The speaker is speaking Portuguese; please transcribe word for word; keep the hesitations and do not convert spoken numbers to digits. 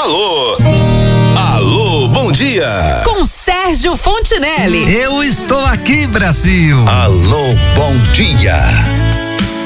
Alô, alô, bom dia. Com Sérgio Fontinelli. Eu estou aqui, Brasil. Alô, bom dia.